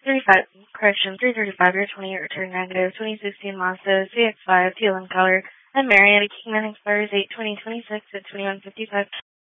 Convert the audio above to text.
335, year 28, return negative, 2016 Mazda CX-5, teal in color, and Marietta Kingman expires 8/2026 at 21:55.